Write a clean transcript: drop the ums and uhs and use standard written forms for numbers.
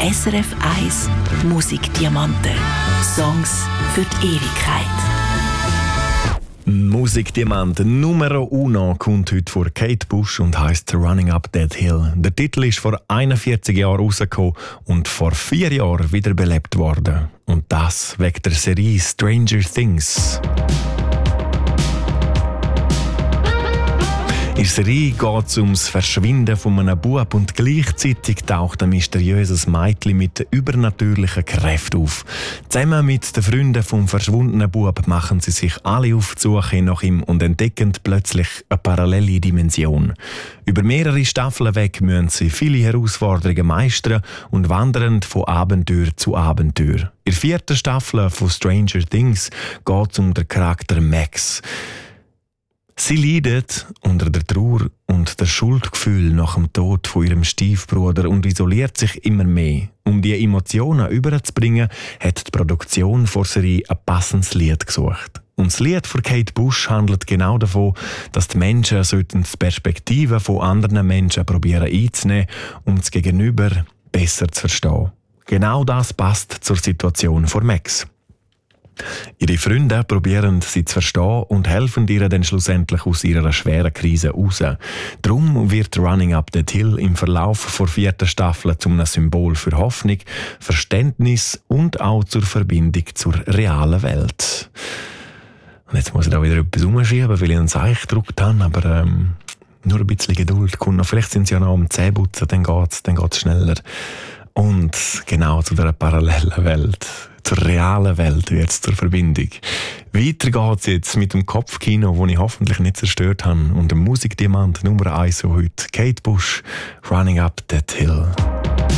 SRF 1 Musikdiamanten. Songs für die Ewigkeit. Musikdiamant Numero Uno kommt heute vor Kate Bush und heisst Running Up That Hill. Der Titel ist vor 41 Jahren rausgekommen und vor 4 Jahren wiederbelebt worden. Und das wegen der Serie Stranger Things. In der Serie geht es ums Verschwinden von einem Bub und gleichzeitig taucht ein mysteriöses Mädchen mit übernatürlichen Kräften auf. Zusammen mit den Freunden vom verschwundenen Bub machen sie sich alle auf die Suche nach ihm und entdecken plötzlich eine parallele Dimension. Über mehrere Staffeln weg müssen sie viele Herausforderungen meistern und wandern von Abenteuer zu Abenteuer. In der 4. Staffel von Stranger Things geht es um den Charakter Max. Sie leidet unter der Trauer und der Schuldgefühl nach dem Tod von ihrem Stiefbruder und isoliert sich immer mehr. Um diese Emotionen überzubringen, hat die Produktion der Serie ein passendes Lied gesucht. Und das Lied von Kate Bush handelt genau davon, dass die Menschen die Perspektiven von anderen Menschen probieren einzunehmen, um das Gegenüber besser zu verstehen. Genau das passt zur Situation von Max. Ihre Freunde probieren sie zu verstehen und helfen ihr dann schlussendlich aus ihrer schweren Krise raus. Darum wird Running Up That Hill im Verlauf der 4. Staffel zu einem Symbol für Hoffnung, Verständnis und auch zur Verbindung zur realen Welt. Und jetzt muss ich da wieder etwas umschieben, weil ich einen Seich gedruckt habe, aber nur ein bisschen Geduld. Vielleicht sind sie ja noch am Zähneputzen, dann geht's schneller. Und genau zu dieser parallelen Welt, zur realen Welt wird es zur Verbindung. Weiter geht es jetzt mit dem Kopfkino, das ich hoffentlich nicht zerstört habe, und dem Musikdiamant Nummer 1 heute, Kate Bush, Running Up That Hill.